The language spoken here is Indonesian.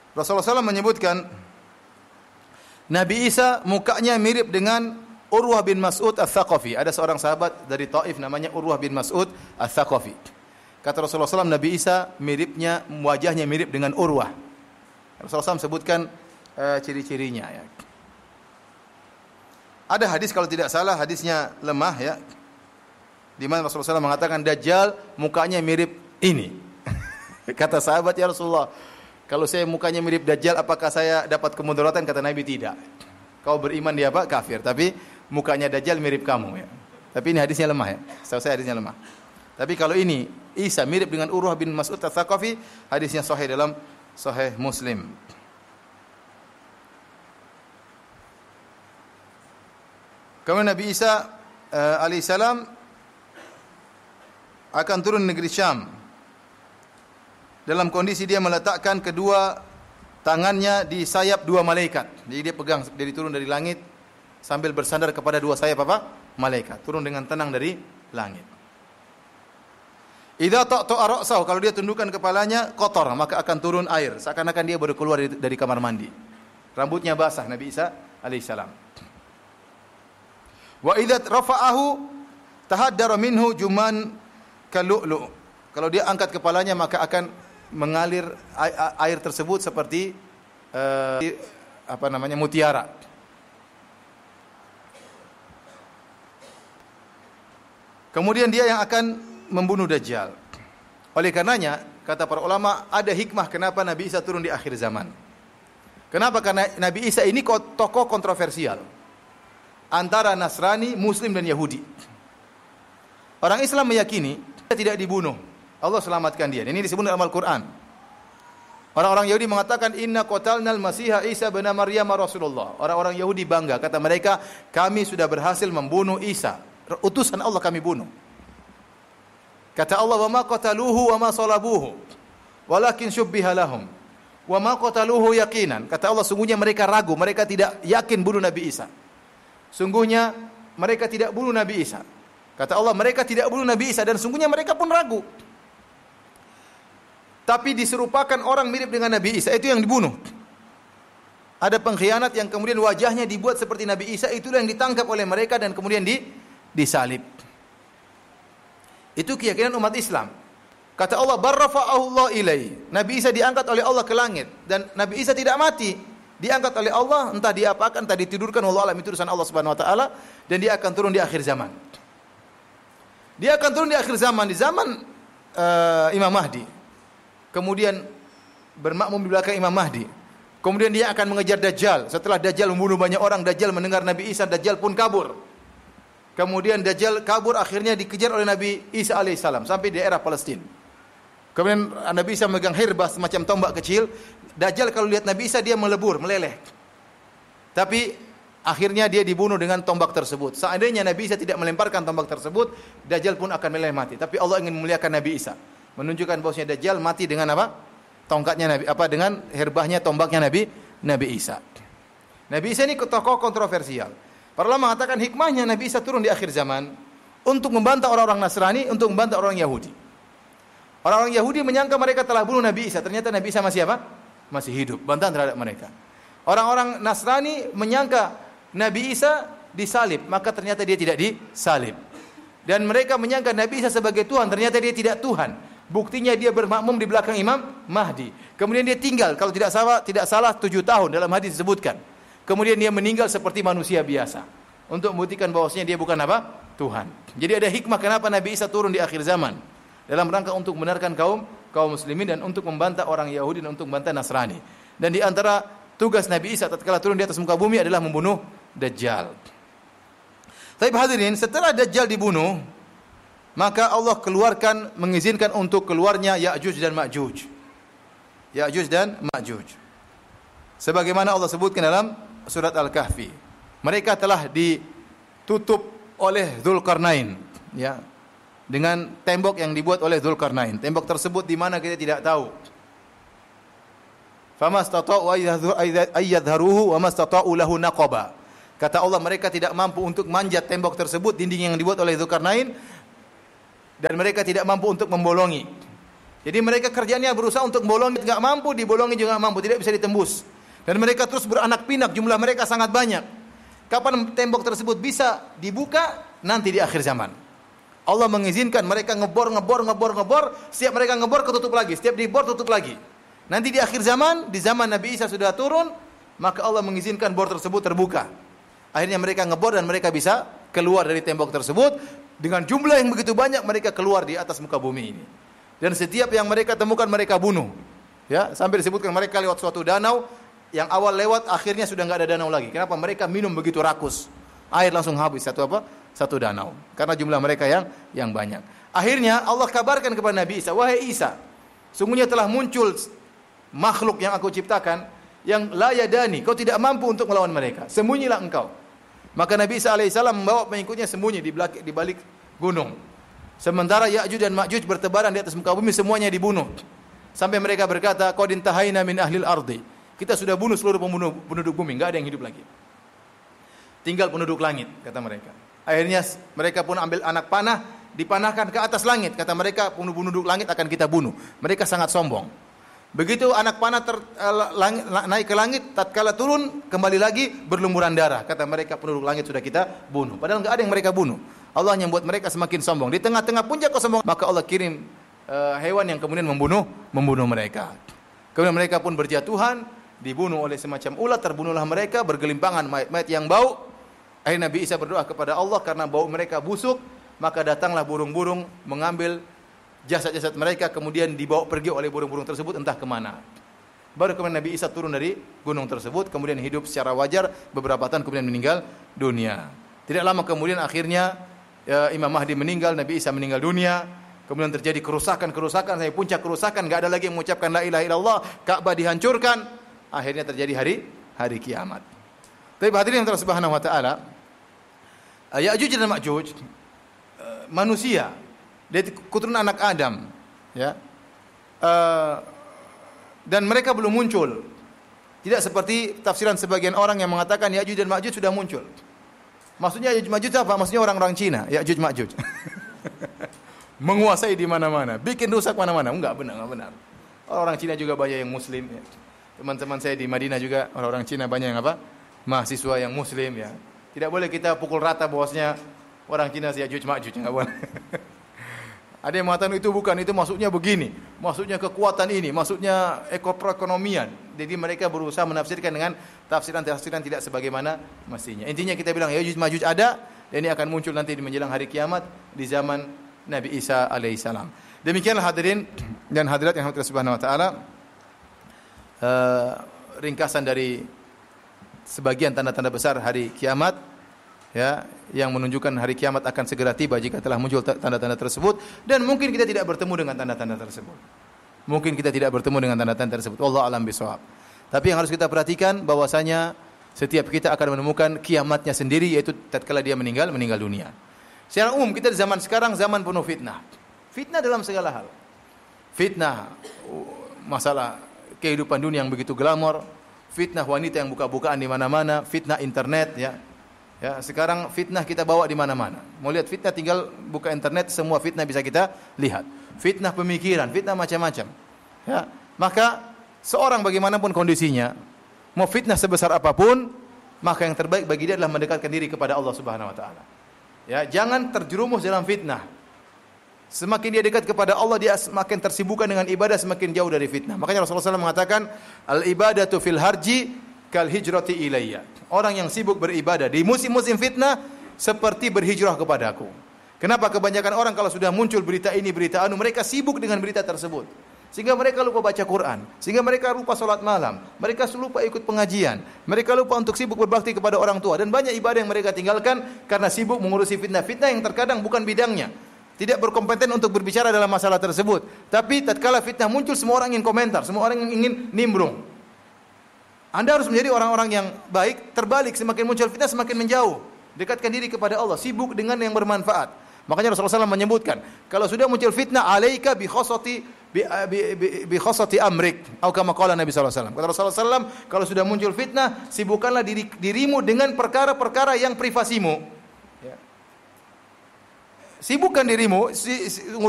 Rasulullah SAW menyebutkan Nabi Isa mukanya mirip dengan Urwah bin Mas'ud Ats-Tsaqafi. Ada seorang sahabat dari Taif namanya Urwah bin Mas'ud Ats-Tsaqafi. Kata Rasulullah SAW, Nabi Isa miripnya, wajahnya mirip dengan Urwah. Rasulullah SAW sebutkan ciri-cirinya. Ya. Ada hadis kalau tidak salah, hadisnya lemah ya, di mana Rasulullah SAW mengatakan Dajjal mukanya mirip ini. Kata sahabat, ya Rasulullah, kalau saya mukanya mirip Dajjal, apakah saya dapat kemudaratan? Kata Nabi, tidak. Kau beriman dia apa? Kafir. Tapi mukanya Dajjal mirip kamu ya. Tapi ini hadisnya lemah ya. Setahu saya hadisnya lemah. Tapi kalau ini Isa mirip dengan Urwah bin Mas'ud Ats-Tsaqafi, hadisnya sahih dalam Sahih Muslim. Kemudian Nabi Isa alaihissalam akan turun negeri Syam dalam kondisi dia meletakkan kedua tangannya di sayap dua malaikat. Jadi dia pegang, dari turun dari langit sambil bersandar kepada dua sayap apa? Malaikat. Turun dengan tenang dari langit. Idza ta'ta ra'sahu, kalau dia tundukkan kepalanya kotor, maka akan turun air, seakan-akan dia baru keluar dari kamar mandi. Rambutnya basah Nabi Isa alaihissalam. Wa idza rafa'ahu tahaddara minhu juman kalu'lu'. Kalau dia angkat kepalanya maka akan mengalir air tersebut seperti mutiara. Kemudian dia yang akan membunuh Dajjal. Oleh karenanya, kata para ulama, ada hikmah kenapa Nabi Isa turun di akhir zaman. Kenapa? Karena Nabi Isa ini tokoh kontroversial antara Nasrani, Muslim dan Yahudi. Orang Islam meyakini dia tidak dibunuh, Allah selamatkan dia. Ini disebut dalam Al-Quran. Orang-orang Yahudi mengatakan inna qatalnal Masiha Isa bin Maryam Rasulullah. Orang-orang Yahudi bangga, kata mereka, kami sudah berhasil membunuh Isa, utusan Allah kami bunuh. Kata Allah, wa ma qataluhu wa ma salabuhu walakin syubbiha lahum wa ma qataluhu yaqinan. Kata Allah, sungguhnya mereka ragu, mereka tidak yakin bunuh Nabi Isa. Sungguhnya mereka tidak bunuh Nabi Isa. Kata Allah, mereka tidak bunuh Nabi Isa dan sungguhnya mereka pun ragu. Tapi diserupakan orang mirip dengan Nabi Isa, itu yang dibunuh. Ada pengkhianat yang kemudian wajahnya dibuat seperti Nabi Isa, itulah yang ditangkap oleh mereka dan kemudian disalib. Itu keyakinan umat Islam. Kata Allah, barrafa'ahu Allah ilaihi. Nabi Isa diangkat oleh Allah ke langit dan Nabi Isa tidak mati. Diangkat oleh Allah, entah diapakan, entah ditidurkan, wallahu a'lam, itu urusan Allah Subhanahu wa taala, dan dia akan turun di akhir zaman. Dia akan turun di akhir zaman, di zaman Imam Mahdi. Kemudian bermakmum di belakang Imam Mahdi. Kemudian dia akan mengejar Dajjal. Setelah Dajjal membunuh banyak orang, Dajjal mendengar Nabi Isa, Dajjal pun kabur. Kemudian Dajjal kabur, akhirnya dikejar oleh Nabi Isa alaihissalam sampai di daerah Palestina. Kemudian Nabi Isa memegang hirbah semacam tombak kecil. Dajjal kalau lihat Nabi Isa dia melebur, meleleh. Tapi akhirnya dia dibunuh dengan tombak tersebut. Seandainya Nabi Isa tidak melemparkan tombak tersebut, Dajjal pun akan meleleh mati. Tapi Allah ingin memuliakan Nabi Isa, menunjukkan bahwasanya Dajjal mati dengan apa? Tongkatnya Nabi, dengan herbahnya, tombaknya Nabi Isa. Nabi Isa ini tokoh kontroversial. Para ulama mengatakan hikmahnya Nabi Isa turun di akhir zaman untuk membantah orang-orang Nasrani, untuk membantah orang Yahudi. Orang-orang Yahudi menyangka mereka telah bunuh Nabi Isa, ternyata Nabi Isa masih apa? Masih hidup. Bantahan terhadap mereka. Orang-orang Nasrani menyangka Nabi Isa disalib, maka ternyata dia tidak disalib. Dan mereka menyangka Nabi Isa sebagai Tuhan, ternyata dia tidak Tuhan. Buktinya dia bermakmum di belakang Imam Mahdi. Kemudian dia tinggal, kalau tidak salah 7 tahun dalam hadis disebutkan. Kemudian dia meninggal seperti manusia biasa, untuk membuktikan bahwasanya dia bukan apa? Tuhan. Jadi ada hikmah kenapa Nabi Isa turun di akhir zaman, dalam rangka untuk membenarkan kaum muslimin dan untuk membantah orang Yahudi dan untuk membantah Nasrani. Dan di antara tugas Nabi Isa tatkala turun di atas muka bumi adalah membunuh Dajjal. Tapi hadirin, setelah Dajjal dibunuh, maka Allah mengizinkan untuk keluarnya Ya'juj dan Ma'juj. Ya'juj dan Ma'juj. Sebagaimana Allah sebutkan dalam surat Al-Kahfi. Mereka telah ditutup oleh Dzulqarnain, ya, dengan tembok yang dibuat oleh Dzulqarnain. Tembok tersebut di mana kita tidak tahu. Famastata'u ayyadharuhu wa mastata'u lahu naqaba. Kata Allah, mereka tidak mampu untuk manjat tembok tersebut, dinding yang dibuat oleh Dzulqarnain, dan mereka tidak mampu untuk membolongi. Jadi mereka kerjanya berusaha untuk bolongi, enggak mampu, dibolongi juga enggak mampu, tidak bisa ditembus. Dan mereka terus beranak pinak, jumlah mereka sangat banyak. Kapan tembok tersebut bisa dibuka? Nanti di akhir zaman. Allah mengizinkan mereka ngebor, setiap mereka ngebor ketutup lagi, setiap dibor tutup lagi. Nanti di akhir zaman, di zaman Nabi Isa sudah turun, maka Allah mengizinkan bor tersebut terbuka. Akhirnya mereka ngebor dan mereka bisa keluar dari tembok tersebut dengan jumlah yang begitu banyak, mereka keluar di atas muka bumi ini. Dan setiap yang mereka temukan mereka bunuh. Ya, sampai disebutkan mereka lewat suatu danau yang awal lewat akhirnya sudah enggak ada danau lagi. Kenapa? Mereka minum begitu rakus. Air langsung habis satu danau. Karena jumlah mereka yang banyak. Akhirnya Allah kabarkan kepada Nabi Isa, "Wahai Isa, sungguhnya telah muncul makhluk yang aku ciptakan yang la yadani, kau tidak mampu untuk melawan mereka. Sembunyilah engkau." Maka Nabi Isa alaihissalam membawa pengikutnya sembunyi di balik gunung. Sementara Ya'juj dan Ma'juj bertebaran di atas muka bumi, semuanya dibunuh. Sampai mereka berkata, "Qad intahaina min ahlil ardi." Kita sudah bunuh seluruh penduduk bumi, enggak ada yang hidup lagi. Tinggal penduduk langit, kata mereka. Akhirnya mereka pun ambil anak panah, dipanahkan ke atas langit. Kata mereka, penduduk langit akan kita bunuh. Mereka sangat sombong. Begitu anak panah naik ke langit, tatkala turun kembali lagi berlumuran darah. Kata mereka, penduduk langit sudah kita bunuh. Padahal enggak ada yang mereka bunuh. Allah yang membuat mereka semakin sombong. Di tengah-tengah puncak kesombongan, maka Allah kirim hewan yang kemudian membunuh mereka. Kemudian mereka pun berjatuhan, dibunuh oleh semacam ulat, terbunuhlah mereka, bergelimpangan mayat-mayat yang bau. Akhirnya Nabi Isa berdoa kepada Allah karena bau mereka busuk, maka datanglah burung-burung mengambil jasad-jasad mereka, kemudian dibawa pergi oleh burung-burung tersebut entah kemana. Baru kemudian Nabi Isa turun dari gunung tersebut, kemudian hidup secara wajar beberapa tahun, kemudian meninggal dunia. Tidak lama kemudian akhirnya Imam Mahdi meninggal, Nabi Isa meninggal dunia. Kemudian terjadi kerusakan, sampai puncak kerusakan, enggak ada lagi yang mengucapkan la ilaha illallah, Ka'bah dihancurkan. Akhirnya terjadi hari kiamat. Tapi hadirin yang Allah Subhanahu wa taala, Ya'juj dan Ma'juj manusia, dari keturunan anak Adam, ya. Dan mereka belum muncul. Tidak seperti tafsiran sebagian orang yang mengatakan Ya'juj dan Ma'juj sudah muncul. Maksudnya Ya'juj Ma'juj apa? Maksudnya orang-orang Cina, Ya'juj Ma'juj. Menguasai di mana-mana, bikin rusak mana-mana. Enggak benar. Orang Cina juga banyak yang muslim, ya. Teman-teman saya di Madinah juga orang-orang Cina banyak yang mahasiswa yang muslim, ya. Tidak boleh kita pukul rata bahwasanya orang Cina Ya'juj Ma'juj, enggak boleh. Ada yang mengatakan itu bukan, itu maksudnya begini, maksudnya kekuatan ini, maksudnya perekonomian. Jadi mereka berusaha menafsirkan dengan tafsiran-tafsiran tidak sebagaimana mestinya. Intinya kita bilang Ya'juj Ma'juj ada, dan ini akan muncul nanti di menjelang hari kiamat di zaman Nabi Isa alaihissalam. Demikianlah hadirin dan hadirat yang Allah Subhanahu wa taala, ringkasan dari sebagian tanda-tanda besar hari kiamat, ya, yang menunjukkan hari kiamat akan segera tiba jika telah muncul tanda-tanda tersebut, dan mungkin kita tidak bertemu dengan tanda-tanda tersebut. Wallahu a'lam bishawab. Tapi yang harus kita perhatikan bahwasanya setiap kita akan menemukan kiamatnya sendiri, yaitu tatkala dia meninggal dunia. Secara umum kita di zaman sekarang zaman penuh fitnah. Fitnah dalam segala hal. Fitnah masalah kehidupan dunia yang begitu glamor, fitnah wanita yang buka-bukaan di mana-mana, fitnah internet, ya. Ya, sekarang fitnah kita bawa di mana-mana. Mau lihat fitnah tinggal buka internet, semua fitnah bisa kita lihat. Fitnah pemikiran, fitnah macam-macam. Ya, maka seorang bagaimanapun kondisinya, mau fitnah sebesar apapun, maka yang terbaik bagi dia adalah mendekatkan diri kepada Allah Subhanahu wa taala. Ya, jangan terjerumus dalam fitnah. Semakin dia dekat kepada Allah, dia semakin tersibukkan dengan ibadah, semakin jauh dari fitnah. Makanya Rasulullah SAW mengatakan, al-ibadatu fil harji kal hijrati ilayya. Orang yang sibuk beribadah di musim-musim fitnah seperti berhijrah kepadaku. Kenapa? Kebanyakan orang kalau sudah muncul berita ini, berita anu, mereka sibuk dengan berita tersebut. Sehingga mereka lupa baca Quran, sehingga mereka lupa salat malam, mereka lupa ikut pengajian, mereka lupa untuk sibuk berbakti kepada orang tua, dan banyak ibadah yang mereka tinggalkan karena sibuk mengurusi fitnah-fitnah yang terkadang bukan bidangnya. Tidak berkompeten untuk berbicara dalam masalah tersebut. Tapi tatkala fitnah muncul, semua orang ingin komentar, semua orang ingin nimbrung. Anda harus menjadi orang-orang yang baik, terbalik, semakin muncul fitnah semakin menjauh. Dekatkan diri kepada Allah, sibuk dengan yang bermanfaat. Makanya Rasulullah SAW menyebutkan, kalau sudah muncul fitnah, alaika bi khosati amrik, atau kama qala Nabi SAW. Kata Rasulullah SAW, kalau sudah muncul fitnah, sibukkanlah dirimu dengan perkara-perkara yang privasimu. Sibukkan dirimu,